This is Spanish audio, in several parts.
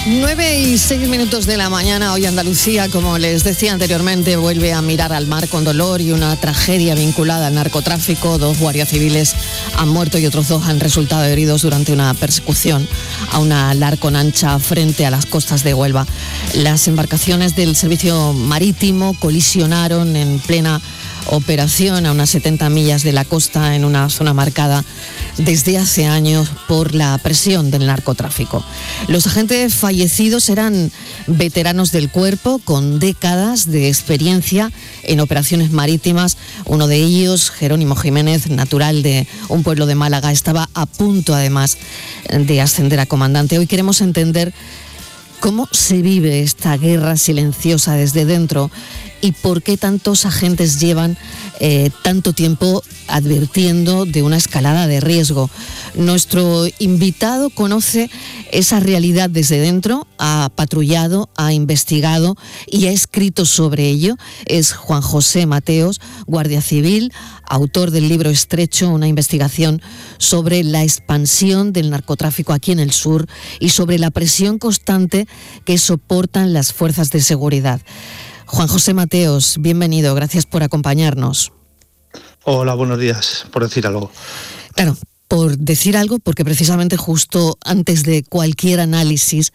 9:06 de la mañana, hoy Andalucía, como les decía anteriormente, vuelve a mirar al mar con dolor y una tragedia vinculada al narcotráfico. 2 guardias civiles han muerto y otros 2 han resultado heridos durante una persecución a una larconancha frente a las costas de Huelva. Las embarcaciones del servicio marítimo colisionaron en plena operación a unas 70 millas de la costa, en una zona marcada desde hace años por la presión del narcotráfico. Los agentes fallecidos eran veteranos del cuerpo con décadas de experiencia en operaciones marítimas. Uno de ellos, Jerónimo Jiménez, natural de un pueblo de Málaga, estaba a punto además de ascender a comandante. Hoy queremos entender cómo se vive esta guerra silenciosa desde dentro y por qué tantos agentes llevan tanto tiempo advirtiendo de una escalada de riesgo. Nuestro invitado conoce esa realidad desde dentro, ha patrullado, ha investigado y ha escrito sobre ello. Es Juan José Mateos, guardia civil, autor del libro Estrecho, una investigación sobre la expansión del narcotráfico aquí en el sur y sobre la presión constante que soportan las fuerzas de seguridad. Juan José Mateos, bienvenido, gracias por acompañarnos. Hola, buenos días, por decir algo. Claro, por decir algo, porque precisamente justo antes de cualquier análisis,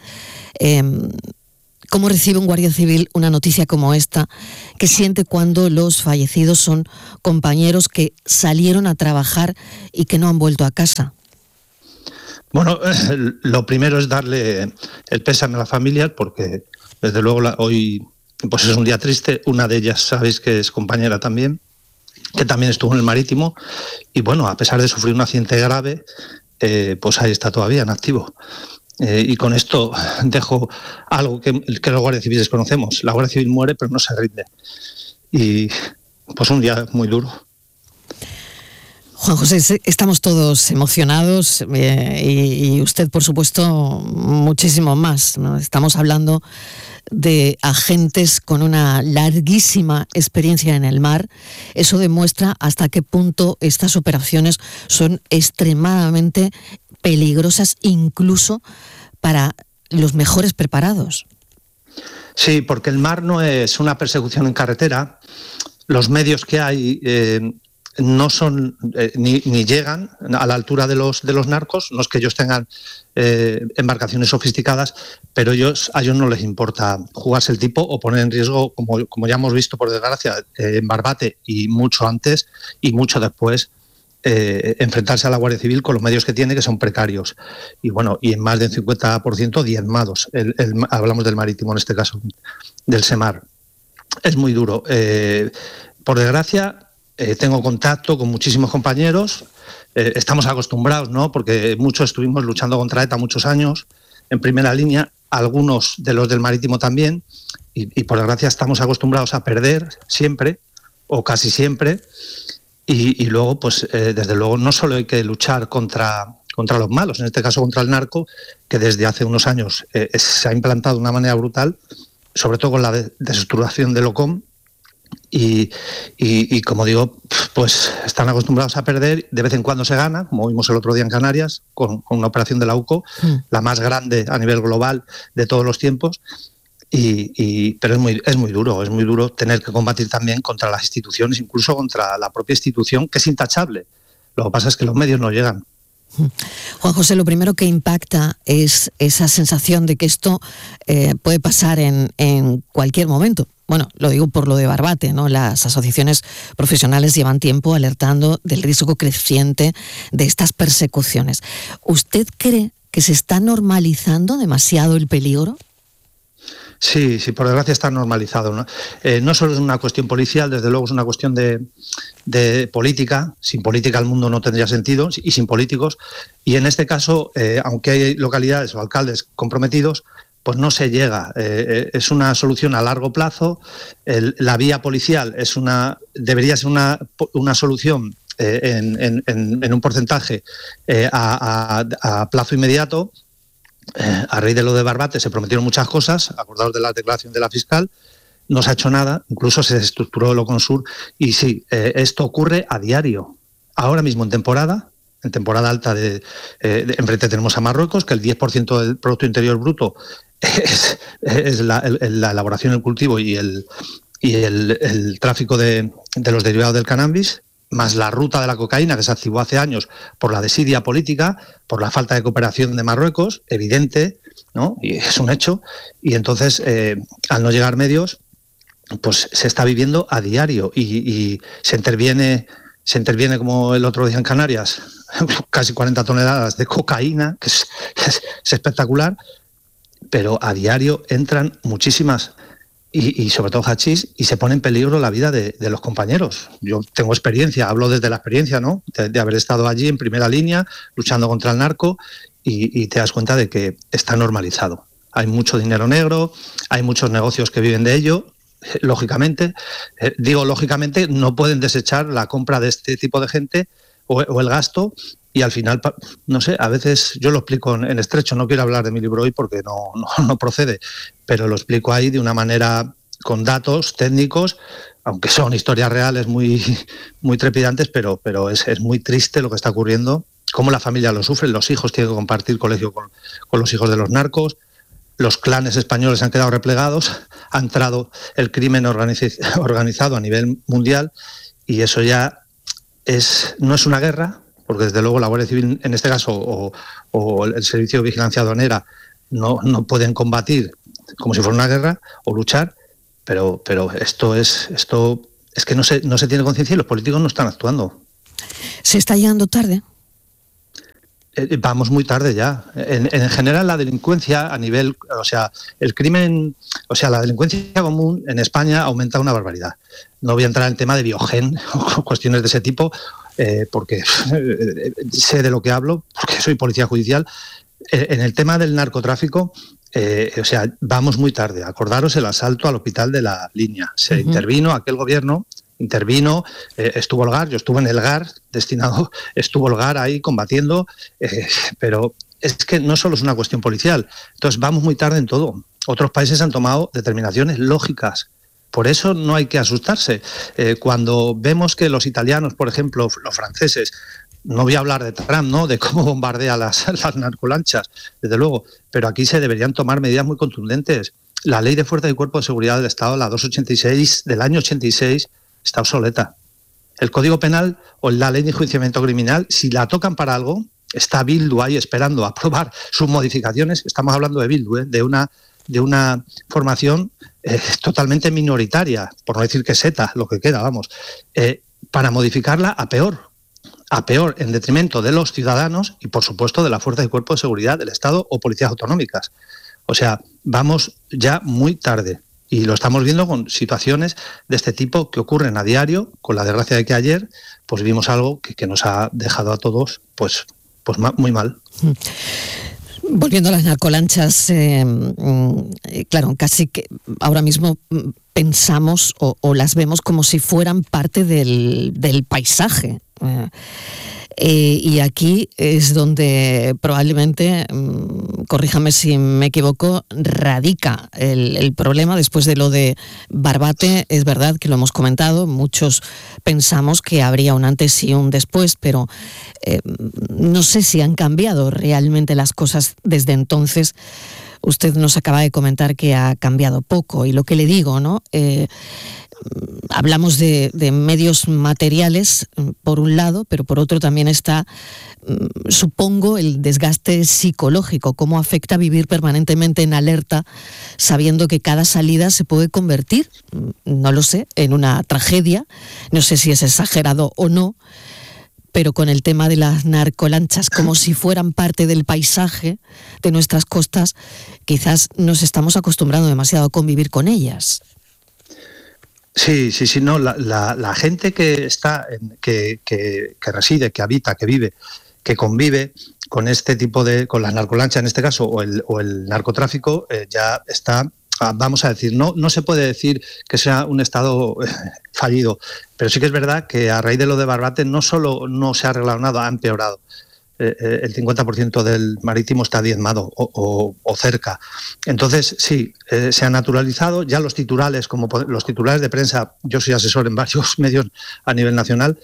¿cómo recibe un guardia civil una noticia como esta? ¿Qué siente cuando los fallecidos son compañeros que salieron a trabajar y que no han vuelto a casa? Bueno, lo primero es darle el pésame a la familia, porque desde luego hoy pues es un día triste. Una de ellas, sabéis que es compañera también, que también estuvo en el marítimo, y bueno, a pesar de sufrir un accidente grave, pues ahí está todavía en activo. Y con esto dejo algo que los guardias civiles conocemos: la Guardia Civil muere pero no se rinde. Y pues un día muy duro. Juan José, estamos todos emocionados y usted, por supuesto, muchísimo más, ¿no? Estamos hablando de agentes con una larguísima experiencia en el mar. Eso demuestra hasta qué punto estas operaciones son extremadamente peligrosas, incluso para los mejores preparados. Sí, porque el mar no es una persecución en carretera. Los medios que hay no son ni llegan a la altura de los narcos. No es que ellos tengan embarcaciones sofisticadas, pero a ellos no les importa jugarse el tipo o poner en riesgo, como ya hemos visto, por desgracia, en Barbate y mucho antes y mucho después, enfrentarse a la Guardia Civil con los medios que tiene, que son precarios. Y bueno, y en más del 50% diezmados. Hablamos del marítimo en este caso, del SEMAR. Es muy duro. Por desgracia, tengo contacto con muchísimos compañeros. Estamos acostumbrados, ¿no? Porque muchos estuvimos luchando contra ETA muchos años en primera línea, algunos de los del marítimo también, y por desgracia estamos acostumbrados a perder siempre, o casi siempre, y luego, pues desde luego, no solo hay que luchar contra los malos, en este caso contra el narco, que desde hace unos años se ha implantado de una manera brutal, sobre todo con la desestructuración del OCOM. Y como digo, pues están acostumbrados a perder. De vez en cuando se gana, como vimos el otro día en Canarias, con una operación de la UCO, la más grande a nivel global de todos los tiempos. Pero es muy duro tener que combatir también contra las instituciones, incluso contra la propia institución, que es intachable. Lo que pasa es que los medios no llegan. Juan José, lo primero que impacta es esa sensación de que esto puede pasar en cualquier momento. Bueno, lo digo por lo de Barbate, ¿no? Las asociaciones profesionales llevan tiempo alertando del riesgo creciente de estas persecuciones. ¿Usted cree que se está normalizando demasiado el peligro? Sí, por desgracia está normalizado, ¿no? No solo es una cuestión policial, desde luego es una cuestión de política. Sin política el mundo no tendría sentido, y sin políticos. Y en este caso, aunque hay localidades o alcaldes comprometidos, pues no se llega. Es una solución a largo plazo. La vía policial debería ser una solución en un porcentaje a plazo inmediato. A raíz de lo de Barbate se prometieron muchas cosas, acordados de la declaración de la fiscal, no se ha hecho nada, incluso se desestructuró el Oconsur, y sí, esto ocurre a diario. Ahora mismo en temporada alta enfrente tenemos a Marruecos, que el 10% del Producto Interior Bruto es la elaboración, el cultivo y el tráfico de los derivados del cannabis, más la ruta de la cocaína que se activó hace años por la desidia política, por la falta de cooperación de Marruecos, evidente, ¿no? Y es un hecho. Y entonces, al no llegar medios, pues se está viviendo a diario y se interviene, como el otro día en Canarias, casi 40 toneladas de cocaína, que es espectacular, pero a diario entran muchísimas. Y sobre todo hachís, y se pone en peligro la vida de los compañeros. Yo tengo experiencia, hablo desde la experiencia, ¿no? De haber estado allí en primera línea, luchando contra el narco, y te das cuenta de que está normalizado. Hay mucho dinero negro, hay muchos negocios que viven de ello, lógicamente. Lógicamente, no pueden desechar la compra de este tipo de gente o el gasto, y al final, no sé, a veces yo lo explico en estrecho, no quiero hablar de mi libro hoy porque no procede, pero lo explico ahí de una manera con datos técnicos, aunque son historias reales muy, muy trepidantes, pero es muy triste lo que está ocurriendo, cómo la familia lo sufre, los hijos tienen que compartir colegio con los hijos de los narcos, los clanes españoles han quedado replegados, ha entrado el crimen organizado a nivel mundial, y eso ya no es una guerra, porque desde luego la Guardia Civil en este caso o el Servicio de Vigilancia Aduanera no pueden combatir como si fuera una guerra o luchar, pero esto es que no se tiene conciencia y los políticos no están actuando. ¿Se está llegando tarde? Vamos muy tarde ya. En general la delincuencia a nivel, el crimen, la delincuencia común en España aumenta una barbaridad. No voy a entrar en el tema de Biogen o cuestiones de ese tipo, porque sé de lo que hablo, porque soy policía judicial. En el tema del narcotráfico, vamos muy tarde. Acordaros el asalto al hospital de La Línea. Se intervino, aquel gobierno intervino, estuvo el GAR, yo estuve en el GAR destinado, estuvo el GAR ahí combatiendo, pero es que no solo es una cuestión policial. Entonces vamos muy tarde en todo. Otros países han tomado determinaciones lógicas. Por eso no hay que asustarse. Cuando vemos que los italianos, por ejemplo, los franceses, no voy a hablar de Trump, ¿no?, de cómo bombardea las narcolanchas, desde luego, pero aquí se deberían tomar medidas muy contundentes. La Ley de Fuerza y Cuerpo de Seguridad del Estado, la 286 del año 86, está obsoleta. El Código Penal o la Ley de Enjuiciamiento Criminal, si la tocan para algo, está Bildu ahí esperando a aprobar sus modificaciones. Estamos hablando de Bildu, de una formación totalmente minoritaria, por no decir que es ETA, lo que queda, vamos, para modificarla a peor, en detrimento de los ciudadanos y, por supuesto, de la Fuerza y Cuerpo de Seguridad del Estado o policías autonómicas. O sea, vamos ya muy tarde. Y lo estamos viendo con situaciones de este tipo que ocurren a diario, con la desgracia de que ayer pues vimos algo que nos ha dejado a todos pues muy mal. Volviendo a las narcolanchas, claro, casi que ahora mismo pensamos o las vemos como si fueran parte del paisaje. Y aquí es donde probablemente, corríjame si me equivoco, radica el problema. Después de lo de Barbate, es verdad que lo hemos comentado, muchos pensamos que habría un antes y un después, pero no sé si han cambiado realmente las cosas desde entonces. Usted nos acaba de comentar que ha cambiado poco, y lo que le digo, ¿no? Hablamos de medios materiales, por un lado, pero por otro también está, supongo, el desgaste psicológico, cómo afecta vivir permanentemente en alerta, sabiendo que cada salida se puede convertir, no lo sé, en una tragedia. No sé si es exagerado o no, pero con el tema de las narcolanchas, como si fueran parte del paisaje de nuestras costas, quizás nos estamos acostumbrando demasiado a convivir con ellas. Sí, no, la gente que está, que reside, que habita, que vive, que convive con este tipo con las narcolanchas en este caso, o el narcotráfico, ya está, vamos a decir, no se puede decir que sea un estado fallido, pero sí que es verdad que a raíz de lo de Barbate no solo no se ha arreglado nada, ha empeorado. El 50% del marítimo está diezmado o cerca. Entonces, sí, se ha naturalizado. Ya los titulares, como los titulares de prensa, yo soy asesor en varios medios a nivel nacional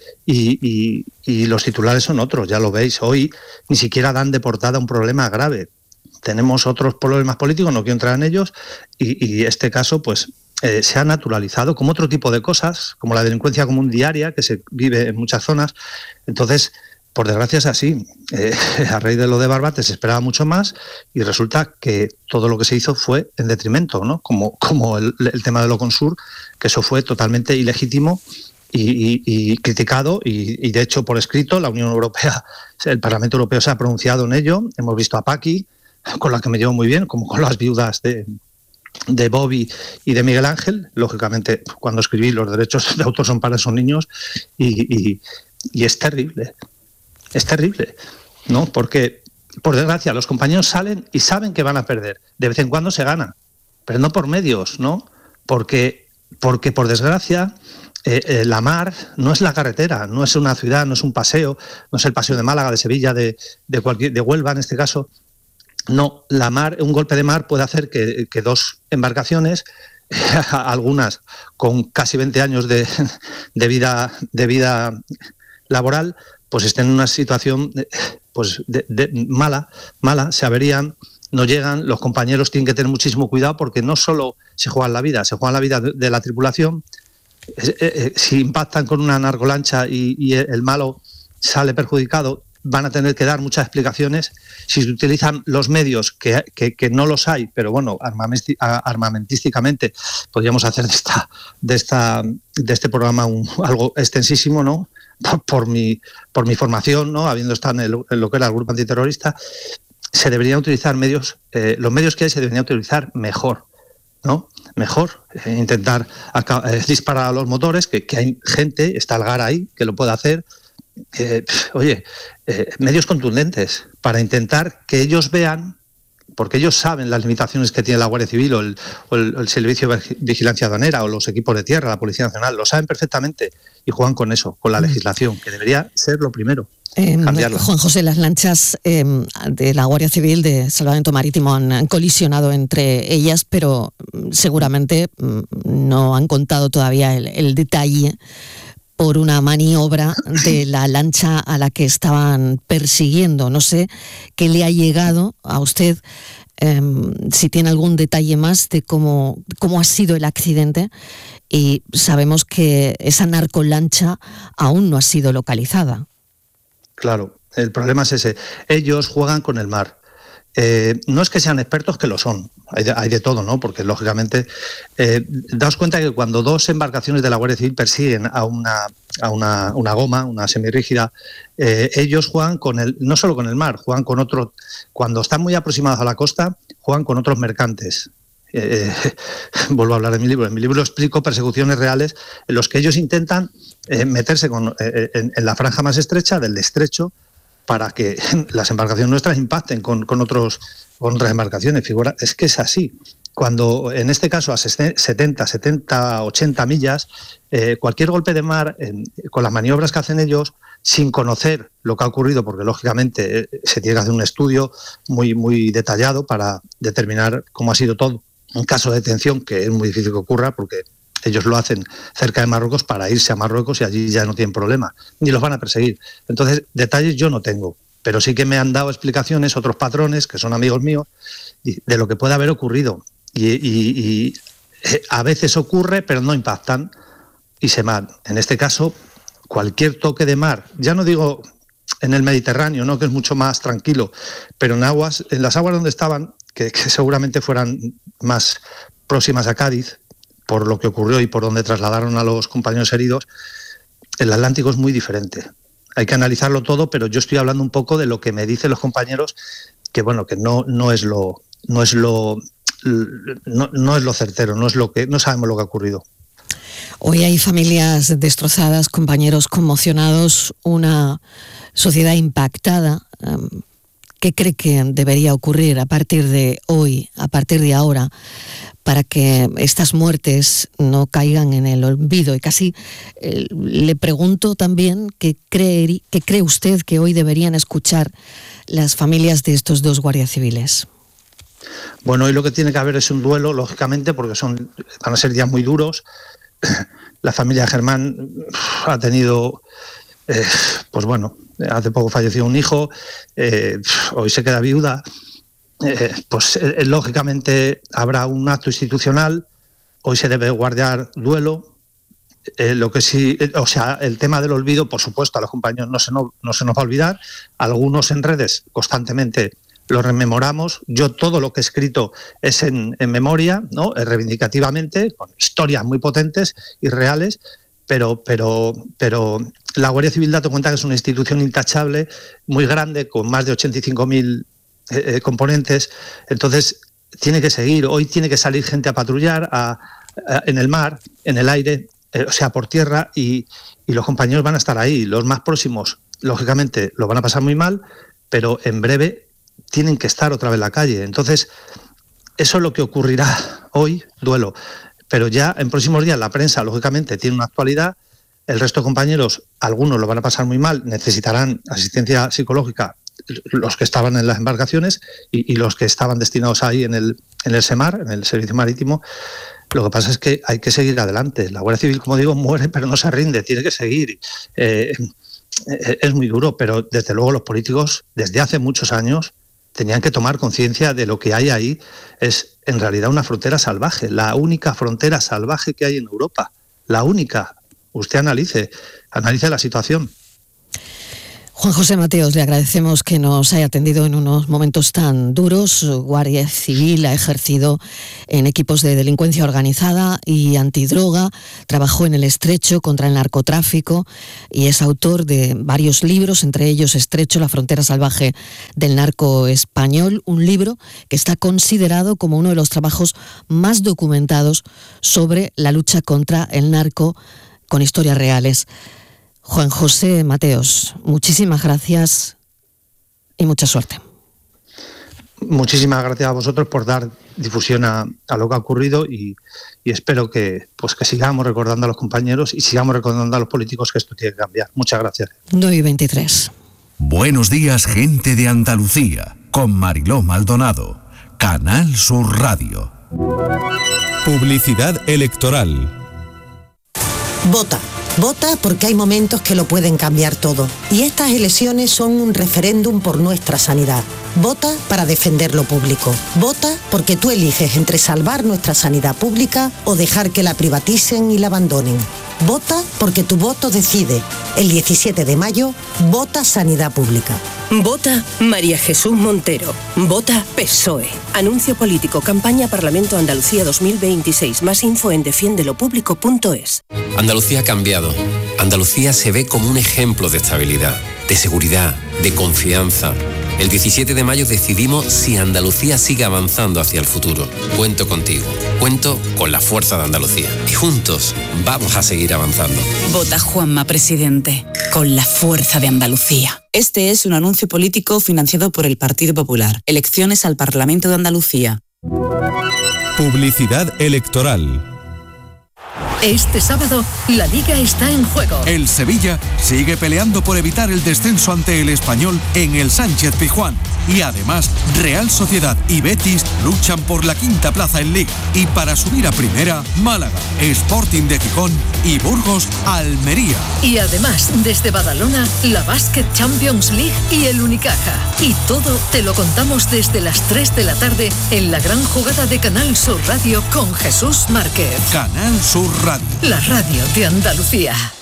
y los titulares son otros, ya lo veis. Hoy ni siquiera dan de portada un problema grave, tenemos otros problemas políticos, no quiero entrar en ellos, y este caso pues se ha naturalizado como otro tipo de cosas, como la delincuencia común diaria que se vive en muchas zonas. Entonces, por desgracia es así. A raíz de lo de Barbate se esperaba mucho más y resulta que todo lo que se hizo fue en detrimento, ¿no? Como el tema de Loconsur, que eso fue totalmente ilegítimo y criticado y de hecho por escrito la Unión Europea, el Parlamento Europeo se ha pronunciado en ello. Hemos visto a Paqui, con la que me llevo muy bien, como con las viudas de Bobby y de Miguel Ángel. Lógicamente, cuando escribí, los derechos de autor son para esos niños y es terrible. Es terrible, ¿no? Porque, por desgracia, los compañeros salen y saben que van a perder. De vez en cuando se gana, pero no por medios, ¿no? Porque por desgracia, la mar no es la carretera, no es una ciudad, no es un paseo, no es el paseo de Málaga, de Sevilla, de Huelva en este caso. No, la mar, un golpe de mar puede hacer que dos embarcaciones, algunas con casi 20 años de vida laboral, pues estén en una situación pues mala, se averían, no llegan. Los compañeros tienen que tener muchísimo cuidado porque no solo se juegan la vida de la tripulación. Si impactan con una narcolancha y el malo sale perjudicado, van a tener que dar muchas explicaciones. Si se utilizan los medios, que no los hay, pero bueno, armamentísticamente podríamos hacer de este programa algo extensísimo, ¿no? Por mi formación, ¿no? Habiendo estado en lo que era el grupo antiterrorista, se deberían utilizar medios, los medios que hay se deberían utilizar mejor, ¿no? Mejor, intentar disparar a los motores, que hay gente, está el GAR ahí, que lo puede hacer. Medios contundentes para intentar que ellos vean, porque ellos saben las limitaciones que tiene la Guardia Civil o el Servicio de Vigilancia Aduanera o los equipos de tierra, la Policía Nacional, lo saben perfectamente y juegan con eso, con la legislación, que debería ser lo primero. Cambiarlo. Juan José, las lanchas de la Guardia Civil de Salvamento Marítimo han colisionado entre ellas, pero seguramente no han contado todavía el detalle por una maniobra de la lancha a la que estaban persiguiendo. No sé qué le ha llegado a usted, si tiene algún detalle más de cómo ha sido el accidente, y sabemos que esa narcolancha aún no ha sido localizada. Claro, el problema es ese. Ellos juegan con el mar. No es que sean expertos, que lo son, hay de todo, ¿no? Porque lógicamente daos cuenta que cuando dos embarcaciones de la Guardia Civil persiguen a una goma, una semirrígida, ellos juegan no solo con el mar, juegan con otros. Cuando están muy aproximados a la costa, juegan con otros mercantes. Vuelvo a hablar de mi libro. En mi libro explico persecuciones reales en los que ellos intentan meterse en la franja más estrecha del estrecho, para que las embarcaciones nuestras impacten con otras embarcaciones. Es que es así. Cuando, en este caso, a 70, 80 millas, cualquier golpe de mar, con las maniobras que hacen ellos, sin conocer lo que ha ocurrido, porque lógicamente se tiene que hacer un estudio muy, muy detallado para determinar cómo ha sido todo. Un caso de detención que es muy difícil que ocurra, porque ellos lo hacen cerca de Marruecos para irse a Marruecos y allí ya no tienen problema, ni los van a perseguir. Entonces, detalles yo no tengo, pero sí que me han dado explicaciones otros patrones, que son amigos míos, de lo que puede haber ocurrido. Y a veces ocurre, pero no impactan y se van. En este caso, cualquier toque de mar, ya no digo en el Mediterráneo, ¿no?, que es mucho más tranquilo, pero en las aguas donde estaban, que seguramente fueran más próximas a Cádiz, por lo que ocurrió y por donde trasladaron a los compañeros heridos, el Atlántico es muy diferente. Hay que analizarlo todo, pero yo estoy hablando un poco de lo que me dicen los compañeros, que bueno, que no es lo certero, no sabemos lo que ha ocurrido. Hoy hay familias destrozadas, compañeros conmocionados, una sociedad impactada. ¿Qué cree que debería ocurrir a partir de hoy, a partir de ahora, para que estas muertes no caigan en el olvido? Y casi le pregunto también qué cree usted que hoy deberían escuchar las familias de estos dos guardias civiles. Bueno, hoy lo que tiene que haber es un duelo, lógicamente, porque van a ser días muy duros. La familia Germán ha tenido, pues bueno, hace poco falleció un hijo, hoy se queda viuda. lógicamente habrá un acto institucional. Hoy se debe guardar duelo. Lo que sí, el tema del olvido, por supuesto, a los compañeros no se nos va a olvidar. Algunos en redes constantemente lo rememoramos. Yo todo lo que he escrito es en memoria, ¿no? Reivindicativamente, con historias muy potentes y reales, pero la Guardia Civil, date cuenta que es una institución intachable, muy grande, con más de 85.000 componentes. Entonces tiene que seguir. Hoy tiene que salir gente a patrullar en el mar, en el aire, por tierra, y los compañeros van a estar ahí. Los más próximos, lógicamente, lo van a pasar muy mal, pero en breve tienen que estar otra vez en la calle. Entonces, eso es lo que ocurrirá hoy, duelo. Pero ya en próximos días la prensa, lógicamente, tiene una actualidad. El resto de compañeros, algunos lo van a pasar muy mal, necesitarán asistencia psicológica, los que estaban en las embarcaciones y los que estaban destinados ahí en el SEMAR, en el Servicio Marítimo. Lo que pasa es que hay que seguir adelante. La Guardia Civil, como digo, muere, pero no se rinde, tiene que seguir. Es muy duro, pero desde luego los políticos, desde hace muchos años, tenían que tomar conciencia de lo que hay ahí. Es en realidad una frontera salvaje, la única frontera salvaje que hay en Europa. La única. Usted analice la situación. Juan José Mateos, le agradecemos que nos haya atendido en unos momentos tan duros. Guardia Civil ha ejercido en equipos de delincuencia organizada y antidroga, trabajó en el Estrecho contra el narcotráfico y es autor de varios libros, entre ellos Estrecho, la frontera salvaje del narco español, un libro que está considerado como uno de los trabajos más documentados sobre la lucha contra el narco, con historias reales. Juan José Mateos, muchísimas gracias y mucha suerte. Muchísimas gracias a vosotros por dar difusión a lo que ha ocurrido y espero que sigamos recordando a los compañeros y sigamos recordando a los políticos que esto tiene que cambiar. Muchas gracias. 9:23. Buenos días, gente de Andalucía, con Mariló Maldonado, Canal Sur Radio. Publicidad electoral. Vota. Vota porque hay momentos que lo pueden cambiar todo. Y estas elecciones son un referéndum por nuestra sanidad. Vota para defender lo público. Vota porque tú eliges entre salvar nuestra sanidad pública o dejar que la privaticen y la abandonen. Vota porque tu voto decide. El 17 de mayo, vota Sanidad Pública. Vota María Jesús Montero. Vota PSOE. Anuncio político. Campaña Parlamento Andalucía 2026. Más info en defiendelopublico.es. Andalucía ha cambiado. Andalucía se ve como un ejemplo de estabilidad, de seguridad, de confianza. El 17 de mayo decidimos si Andalucía sigue avanzando hacia el futuro. Cuento contigo. Cuento con la fuerza de Andalucía. Y juntos vamos a seguir avanzando. Vota Juanma Presidente. Con la fuerza de Andalucía. Este es un anuncio político financiado por el Partido Popular. Elecciones al Parlamento de Andalucía. Publicidad electoral. Este sábado, la Liga está en juego. El Sevilla sigue peleando por evitar el descenso ante el Español en el Sánchez-Pizjuán. Y además, Real Sociedad y Betis luchan por la quinta plaza en Liga. Y para subir a primera, Málaga, Sporting de Gijón y Burgos, Almería. Y además, desde Badalona, la Basket Champions League y el Unicaja. Y todo te lo contamos desde las 3 de la tarde en la gran jugada de Canal Sur Radio con Jesús Márquez. Canal Sur Radio. La radio de Andalucía.